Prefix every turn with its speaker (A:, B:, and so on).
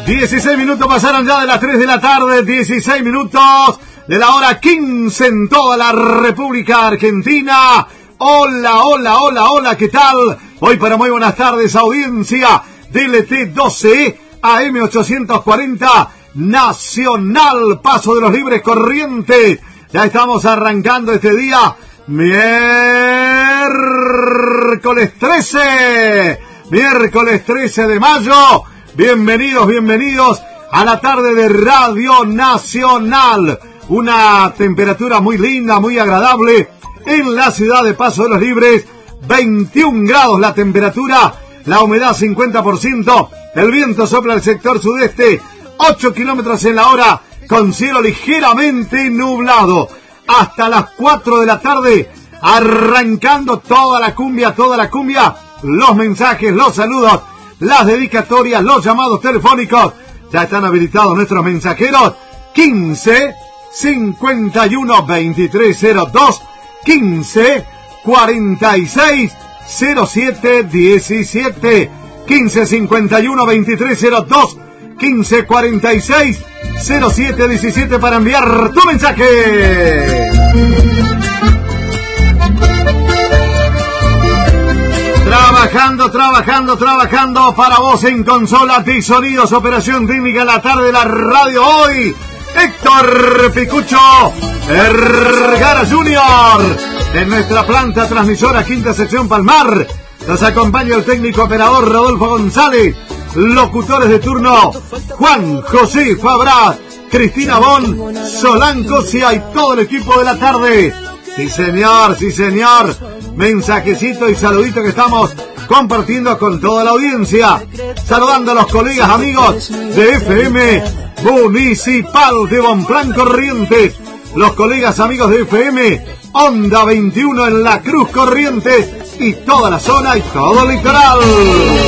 A: 16 minutos pasaron ya de las 3 de la tarde, 16 minutos de la hora 15 en toda la República Argentina. Hola, hola, hola, hola, ¿qué tal? Hoy para muy buenas tardes, audiencia DLT 12 AM 840 Nacional, Paso de los Libres Corrientes. Ya estamos arrancando este día, miércoles 13 de mayo. Bienvenidos a la tarde de Radio Nacional. Una temperatura muy linda, muy agradable en la ciudad de Paso de los Libres. 21 grados la temperatura, la humedad 50%, el viento sopla al sector sudeste, 8 kilómetros en la hora, con cielo ligeramente nublado. Hasta las 4 de la tarde, arrancando toda la cumbia, los mensajes, los saludos, las dedicatorias, los llamados telefónicos. Ya están habilitados nuestros mensajeros. 15 51 2302, 15 46 07 17, 15 51 2302, 15 46 07 17 para enviar tu mensaje. Trabajando para vos en consolas y sonidos, operación técnica en la tarde de la radio hoy. Héctor Picucho Vergara Junior, en nuestra planta transmisora quinta sección Palmar. Nos acompaña el técnico operador Rodolfo González, locutores de turno Juan José Fabrat, Cristina Bon, Solán Cosia y todo el equipo de la tarde. Sí señor, mensajecito y saludito que estamos compartiendo con toda la audiencia, saludando a los colegas amigos de FM Municipal de Bonplan Corrientes, los colegas amigos de FM Onda 21 en La Cruz Corrientes y toda la zona y todo el litoral.